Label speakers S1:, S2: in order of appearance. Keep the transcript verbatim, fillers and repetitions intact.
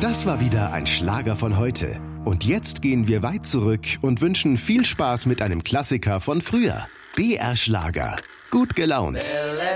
S1: Das war wieder ein Schlager von heute. Und jetzt gehen wir weit zurück und wünschen viel Spaß mit einem Klassiker von früher. B R Schlager. Gut gelaunt.